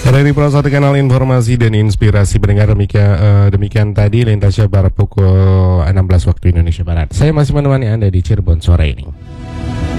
Dari Pro 1 Kanal Informasi dan Inspirasi pendengar, demikian tadi Lintas Barat pukul 16 waktu Indonesia Barat. Saya masih menemani Anda di Cirebon sore ini.